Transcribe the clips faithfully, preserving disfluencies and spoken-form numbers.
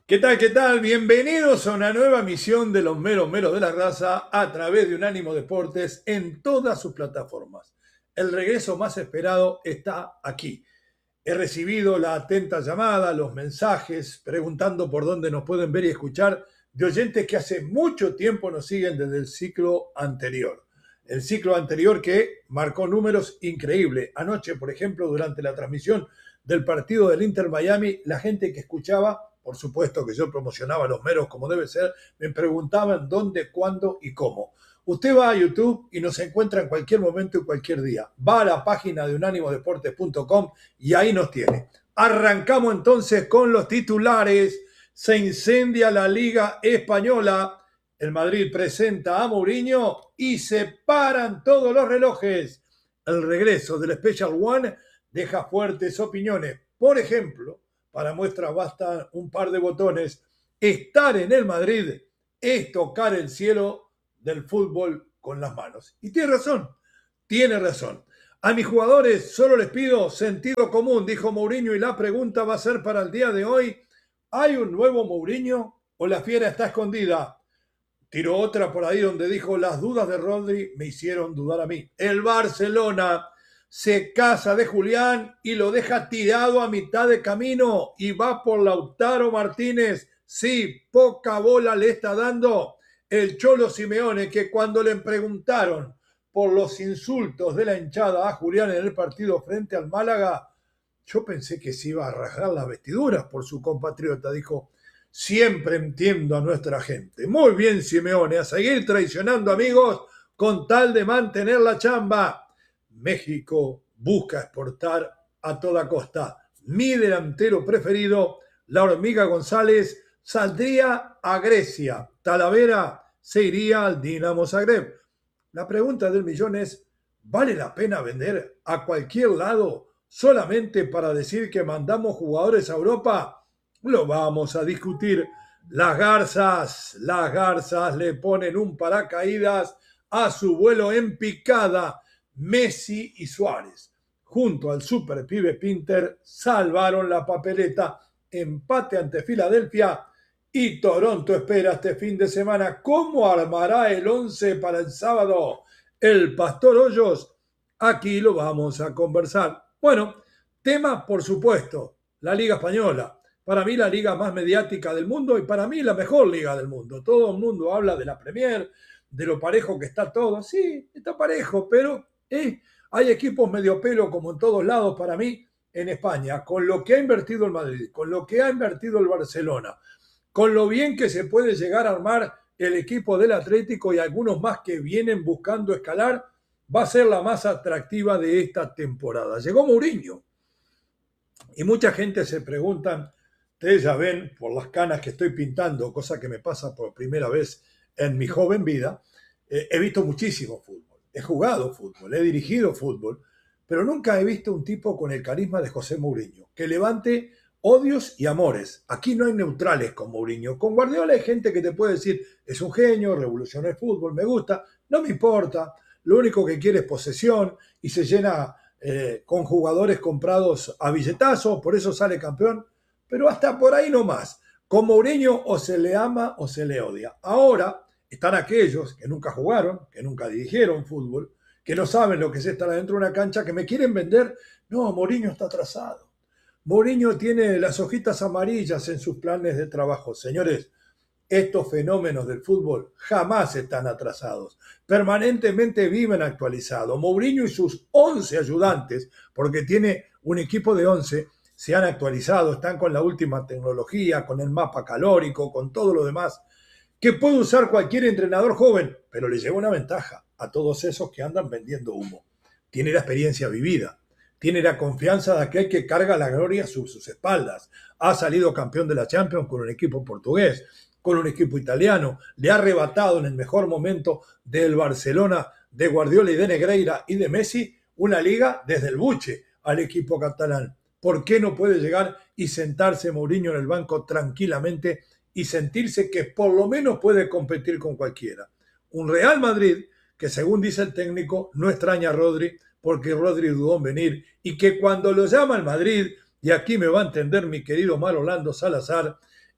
¿Qué tal? ¿Qué tal? Bienvenidos a una nueva emisión de los meros meros de la raza a través de Unánimo Deportes en todas sus plataformas. El regreso más esperado está aquí. He recibido la atenta llamada, los mensajes, preguntando por dónde nos pueden ver y escuchar de oyentes que hace mucho tiempo nos siguen desde el ciclo anterior. El ciclo anterior que marcó números increíbles. Anoche, por ejemplo, durante la transmisión del partido del Inter Miami, la gente que escuchaba, por supuesto que yo promocionaba los meros como debe ser, me preguntaban dónde, cuándo y cómo. Usted va a YouTube y nos encuentra en cualquier momento y cualquier día. Va a la página de unánimo deportes punto com y ahí nos tiene. Arrancamos entonces con los titulares. Se incendia la Liga Española. El Madrid presenta a Mourinho y se paran todos los relojes. El regreso del Special One deja fuertes opiniones. Por ejemplo, para muestra basta un par de botones. Estar en el Madrid es tocar el cielo del fútbol con las manos. Y tiene razón, tiene razón. A mis jugadores solo les pido sentido común, dijo Mourinho, y la pregunta va a ser para el día de hoy, ¿hay un nuevo Mourinho o la fiera está escondida? Tiró otra por ahí donde dijo, las dudas de Rodri me hicieron dudar a mí. El Barcelona se casa de Julián y lo deja tirado a mitad de camino y va por Lautaro Martínez. Sí, poca bola le está dando el Cholo Simeone, que cuando le preguntaron por los insultos de la hinchada a Julián en el partido frente al Málaga, yo pensé que se iba a rasgar las vestiduras por su compatriota. Dijo, siempre entiendo a nuestra gente. Muy bien, Simeone, a seguir traicionando amigos con tal de mantener la chamba. México busca exportar a toda costa. Mi delantero preferido, la hormiga González, saldría a Grecia. Talavera se iría al Dinamo Zagreb. La pregunta del millón es, ¿vale la pena vender a cualquier lado solamente para decir que mandamos jugadores a Europa? Lo vamos a discutir. Las garzas, las garzas le ponen un paracaídas a su vuelo en picada. Messi y Suárez, junto al super pibe Pinter, salvaron la papeleta. Empate ante Filadelfia y Toronto espera este fin de semana. ¿Cómo armará el once para el sábado el Pastor Hoyos? Aquí lo vamos a conversar. Bueno, tema por supuesto, la Liga Española. Para mí la liga más mediática del mundo y para mí la mejor liga del mundo. Todo el mundo habla de la Premier, de lo parejo que está todo. Sí, está parejo, pero eh, hay equipos medio pelo como en todos lados para mí en España. Con lo que ha invertido el Madrid, con lo que ha invertido el Barcelona, con lo bien que se puede llegar a armar el equipo del Atlético y algunos más que vienen buscando escalar, va a ser la más atractiva de esta temporada. Llegó Mourinho y mucha gente se preguntan, ustedes ya ven por las canas que estoy pintando, cosa que me pasa por primera vez en mi joven vida, eh, he visto muchísimo fútbol, he jugado fútbol, he dirigido fútbol, pero nunca he visto un tipo con el carisma de José Mourinho, que levante odios y amores. Aquí no hay neutrales con Mourinho. Con Guardiola hay gente que te puede decir, es un genio, revolucionó el fútbol, me gusta, no me importa, lo único que quiere es posesión y se llena eh, con jugadores comprados a billetazos, por eso sale campeón, pero hasta por ahí no más. Con Mourinho o se le ama o se le odia. Ahora están aquellos que nunca jugaron, que nunca dirigieron fútbol, que no saben lo que es estar adentro de una cancha, que me quieren vender, no, Mourinho está atrasado. Mourinho tiene las hojitas amarillas en sus planes de trabajo. Señores, estos fenómenos del fútbol jamás están atrasados. Permanentemente viven actualizados. Mourinho y sus once ayudantes, porque tiene un equipo de once, se han actualizado, están con la última tecnología, con el mapa calórico, con todo lo demás, que puede usar cualquier entrenador joven, pero le lleva una ventaja a todos esos que andan vendiendo humo. Tiene la experiencia vivida, tiene la confianza de aquel que carga la gloria sobre sus espaldas. Ha salido campeón de la Champions con un equipo portugués, con un equipo italiano, le ha arrebatado en el mejor momento del Barcelona, de Guardiola y de Negreira y de Messi, una liga desde el buche al equipo catalán. ¿Por qué no puede llegar y sentarse Mourinho en el banco tranquilamente y sentirse que por lo menos puede competir con cualquiera? Un Real Madrid que, según dice el técnico, no extraña a Rodri porque Rodri dudó en venir y que cuando lo llama el Madrid, y aquí me va a entender mi querido Mar Orlando Salazar,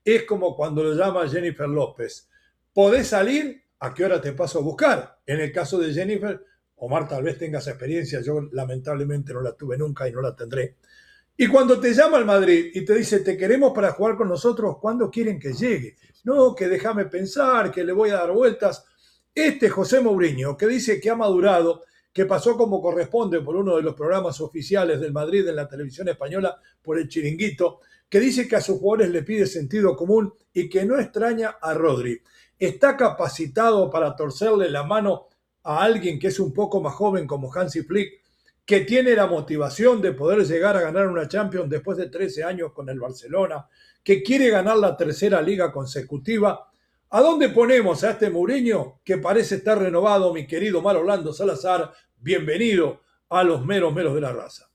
es como cuando lo llama Jennifer López. ¿Podés salir? ¿A qué hora te paso a buscar? En el caso de Jennifer, Omar tal vez tengas experiencia, yo lamentablemente no la tuve nunca y no la tendré. Y cuando te llama el Madrid y te dice, te queremos para jugar con nosotros, ¿cuándo quieren que llegue? No, que déjame pensar, que le voy a dar vueltas. Este José Mourinho, que dice que ha madurado, que pasó como corresponde por uno de los programas oficiales del Madrid en la televisión española, por el Chiringuito, que dice que a sus jugadores le pide sentido común y que no extraña a Rodri. ¿Está capacitado para torcerle la mano a alguien que es un poco más joven como Hansi Flick, que tiene la motivación de poder llegar a ganar una Champions después de trece años con el Barcelona, que quiere ganar la tercera liga consecutiva? ¿A dónde ponemos a este Mourinho que parece estar renovado, mi querido Mar Orlando Salazar? Bienvenido a los meros meros de la raza.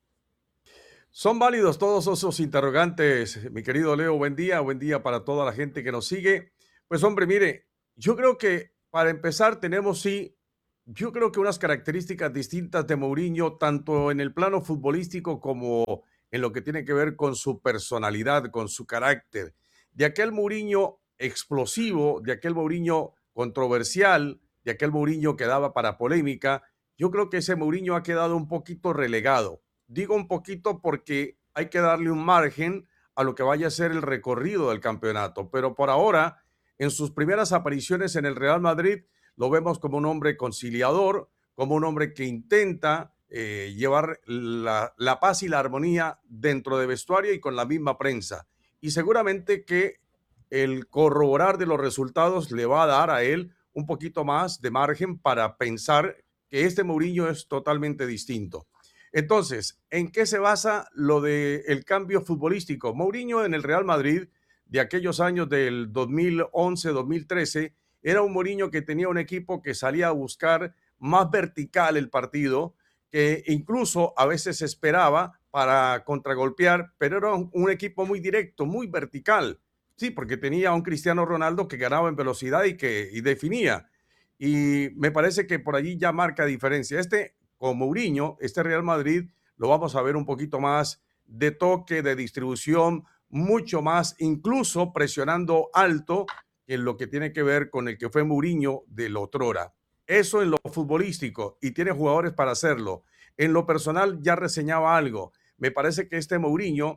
Son válidos todos esos interrogantes, mi querido Leo. Buen día, buen día para toda la gente que nos sigue. Pues hombre, mire, yo creo que para empezar tenemos sí, yo creo que unas características distintas de Mourinho, tanto en el plano futbolístico como en lo que tiene que ver con su personalidad, con su carácter. De aquel Mourinho explosivo, de aquel Mourinho controversial, de aquel Mourinho que daba para polémica, yo creo que ese Mourinho ha quedado un poquito relegado. Digo un poquito porque hay que darle un margen a lo que vaya a ser el recorrido del campeonato, pero por ahora, en sus primeras apariciones en el Real Madrid, lo vemos como un hombre conciliador, como un hombre que intenta eh, llevar la, la paz y la armonía dentro de vestuario y con la misma prensa. Y seguramente que el corroborar de los resultados le va a dar a él un poquito más de margen para pensar que este Mourinho es totalmente distinto. Entonces, ¿en qué se basa lo del cambio futbolístico? Mourinho en el Real Madrid de aquellos años del dos mil once, dos mil trece, era un Mourinho que tenía un equipo que salía a buscar más vertical el partido, que incluso a veces esperaba para contragolpear, pero era un, un equipo muy directo, muy vertical. Sí, porque tenía a un Cristiano Ronaldo que ganaba en velocidad y que y definía. Y me parece que por allí ya marca diferencia. Este con Mourinho, este Real Madrid, lo vamos a ver un poquito más de toque, de distribución, mucho más, incluso presionando alto en lo que tiene que ver con el que fue Mourinho del otrora. Eso en lo futbolístico, y tiene jugadores para hacerlo. En lo personal ya reseñaba algo. Me parece que este Mourinho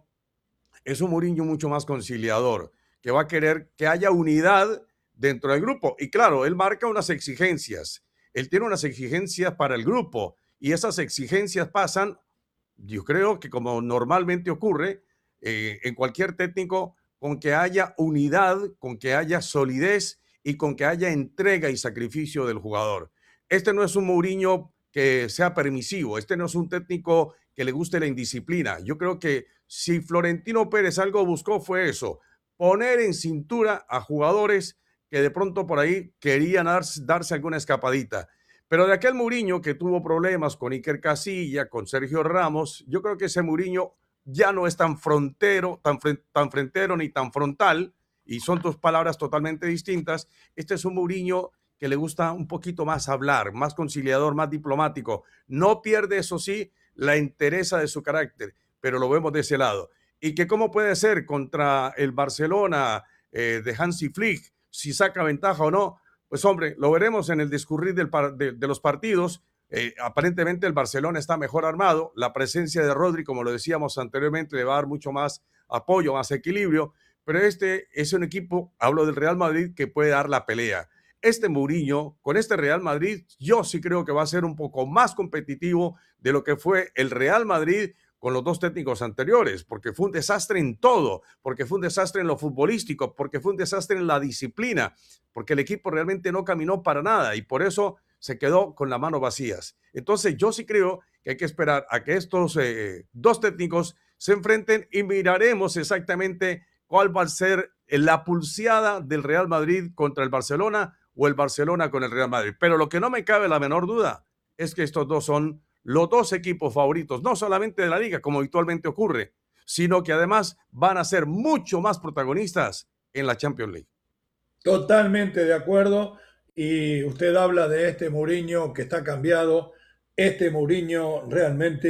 es un Mourinho mucho más conciliador, que va a querer que haya unidad dentro del grupo. Y claro, él marca unas exigencias. Él tiene unas exigencias para el grupo y esas exigencias pasan, yo creo que como normalmente ocurre eh, en cualquier técnico, con que haya unidad, con que haya solidez y con que haya entrega y sacrificio del jugador. Este no es un Mourinho que sea permisivo, este no es un técnico que le guste la indisciplina. Yo creo que si Florentino Pérez algo buscó fue eso, poner en cintura a jugadores que de pronto por ahí querían darse, darse alguna escapadita. Pero de aquel Mourinho que tuvo problemas con Iker Casilla, con Sergio Ramos, yo creo que ese Mourinho ya no es tan frontero, tan, tan frentero ni tan frontal, y son dos palabras totalmente distintas. Este es un Mourinho que le gusta un poquito más hablar, más conciliador, más diplomático. No pierde, eso sí, la entereza de su carácter, pero lo vemos de ese lado. ¿Y que cómo puede ser contra el Barcelona eh, de Hansi Flick, si saca ventaja o no? Pues hombre, lo veremos en el discurrir del par de, de los partidos. Eh, aparentemente el Barcelona está mejor armado. La presencia de Rodri, como lo decíamos anteriormente, le va a dar mucho más apoyo, más equilibrio. Pero este es un equipo, hablo del Real Madrid, que puede dar la pelea. Este Mourinho, con este Real Madrid, yo sí creo que va a ser un poco más competitivo de lo que fue el Real Madrid con los dos técnicos anteriores, porque fue un desastre en todo, porque fue un desastre en lo futbolístico, porque fue un desastre en la disciplina, porque el equipo realmente no caminó para nada y por eso se quedó con las manos vacías. Entonces yo sí creo que hay que esperar a que estos eh, dos técnicos se enfrenten y miraremos exactamente cuál va a ser la pulseada del Real Madrid contra el Barcelona o el Barcelona con el Real Madrid. Pero lo que no me cabe la menor duda es que estos dos son los dos equipos favoritos, no solamente de la liga, como habitualmente ocurre, sino que además van a ser mucho más protagonistas en la Champions League. Totalmente de acuerdo. Y usted habla de este Mourinho que está cambiado, este Mourinho realmente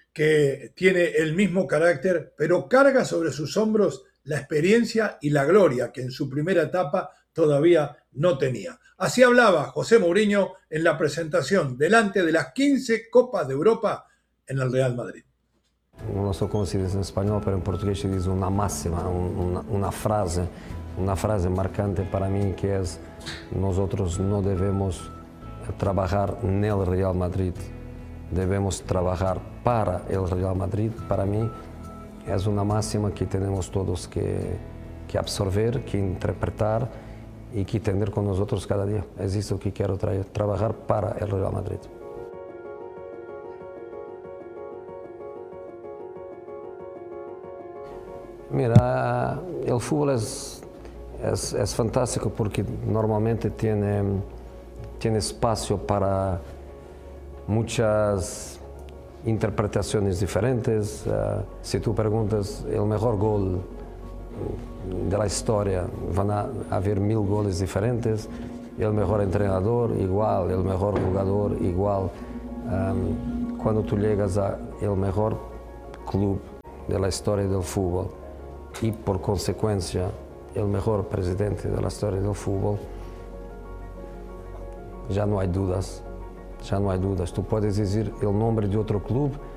que tiene el mismo carácter, pero carga sobre sus hombros la experiencia y la gloria que en su primera etapa todavía no tenía. Así hablaba José Mourinho en la presentación delante de las quince Copas de Europa en el Real Madrid. No sé cómo se dice en español, pero en portugués se dice una máxima, una, una frase, una frase marcante para mí que es: nosotros no debemos trabajar en el Real Madrid, debemos trabajar para el Real Madrid. Para mí es una máxima que tenemos todos que, que absorber, que interpretar y que tener con nosotros cada día. Es eso que quiero traer, trabajar para el Real Madrid. Mira, el fútbol es, es, es fantástico porque normalmente tiene, tiene espacio para muchas interpretaciones diferentes. Uh, si tú preguntas el mejor gol de la historia, van a haber mil goles diferentes. El mejor entrenador, igual. El mejor jugador, igual. Um, cuando tú llegas al mejor club de la historia del fútbol y por consecuencia el mejor presidente de la historia del fútbol, ya no hay dudas. Ya no hay dudas. Tú puedes decir el nombre de otro club